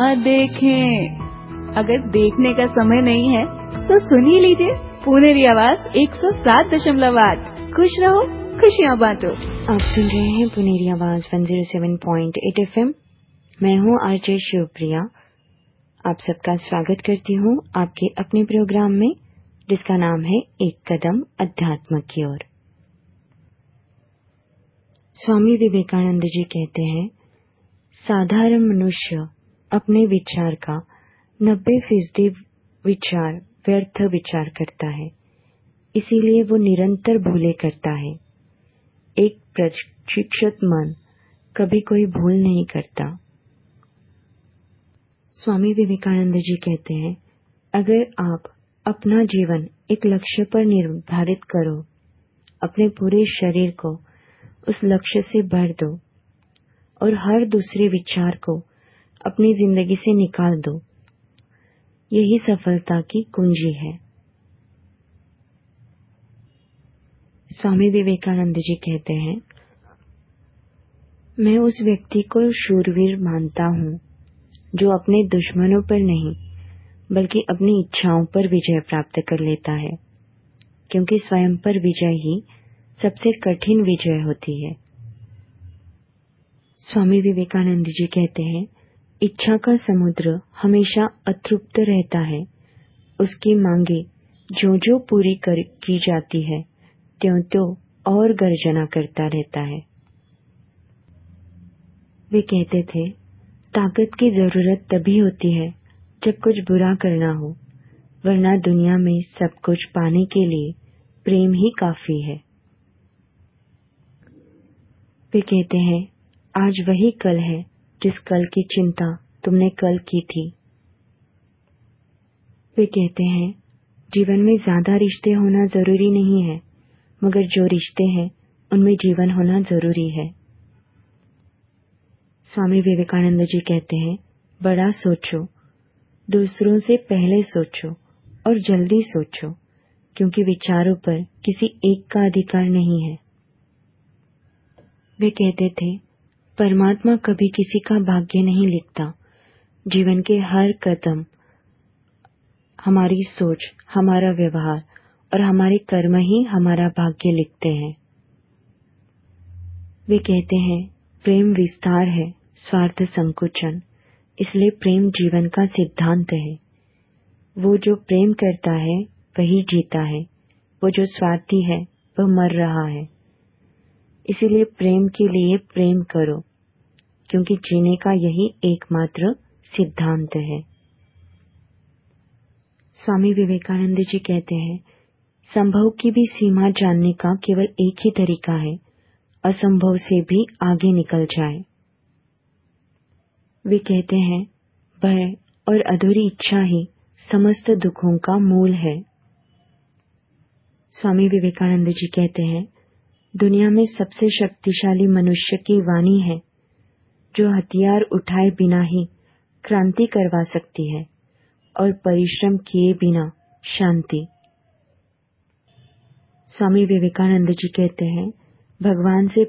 देखें। अगर देखने का समय नहीं है तो सुन ही लीजिए पुनेरी आवाज 107.8। खुश रहो, खुशियाँ बांटो। आप सुन रहे हैं पुनेरी आवाज 107.8 FM। मैं हूँ आरजे शिवप्रिया। आप सबका स्वागत करती हूँ आपके अपने प्रोग्राम में, जिसका नाम है एक कदम अध्यात्म की ओर। स्वामी विवेकानंद जी कहते हैं, साधारण मनुष्य अपने विचार का 90% विचार व्यर्थ विचार करता है, इसीलिए वो निरंतर भूले करता है। एक प्रशिक्षित मन कभी कोई भूल नहीं करता। स्वामी विवेकानंद जी कहते हैं, अगर आप अपना जीवन एक लक्ष्य पर निर्धारित करो, अपने पूरे शरीर को उस लक्ष्य से भर दो और हर दूसरे विचार को अपनी जिंदगी से निकाल दो, यही सफलता की कुंजी है। स्वामी विवेकानंद जी कहते हैं, मैं उस व्यक्ति को शूरवीर मानता हूँ जो अपने दुश्मनों पर नहीं बल्कि अपनी इच्छाओं पर विजय प्राप्त कर लेता है, क्योंकि स्वयं पर विजय ही सबसे कठिन विजय होती है। स्वामी विवेकानंद जी कहते हैं, इच्छा का समुद्र हमेशा अतृप्त रहता है। उसकी मांगे जो जो पूरी की जाती है त्यों और गर्जना करता रहता है। वे कहते थे, ताकत की जरूरत तभी होती है जब कुछ बुरा करना हो, वरना दुनिया में सब कुछ पाने के लिए प्रेम ही काफी है। वे कहते हैं, आज वही कल है जिस कल की चिंता तुमने कल की थी। वे कहते हैं, जीवन में ज्यादा रिश्ते होना जरूरी नहीं है, मगर जो रिश्ते हैं उनमें जीवन होना जरूरी है। स्वामी विवेकानंद जी कहते हैं, बड़ा सोचो, दूसरों से पहले सोचो और जल्दी सोचो, क्योंकि विचारों पर किसी एक का अधिकार नहीं है। वे कहते थे, परमात्मा कभी किसी का भाग्य नहीं लिखता। जीवन के हर कदम हमारी सोच, हमारा व्यवहार और हमारे कर्म ही हमारा भाग्य लिखते हैं। वे कहते हैं, प्रेम विस्तार है, स्वार्थ संकुचन, इसलिए प्रेम जीवन का सिद्धांत है। वो जो प्रेम करता है वही जीता है, वो जो स्वार्थी है वह मर रहा है। इसीलिए प्रेम के लिए प्रेम करो, क्योंकि जीने का यही एकमात्र सिद्धांत है। स्वामी विवेकानंद जी कहते हैं, संभव की भी सीमा जानने का केवल एक ही तरीका है, असंभव से भी आगे निकल जाए। वे कहते हैं, भय और अधूरी इच्छा ही समस्त दुखों का मूल है। स्वामी विवेकानंद जी कहते हैं, दुनिया में सबसे शक्तिशाली मनुष्य की वाणी है, जो हथियार उठाए बिना ही क्रांति करवा सकती है और परिश्रम किए बिना शांति। स्वामी विवेकानंद जी कहते हैं, भगवान से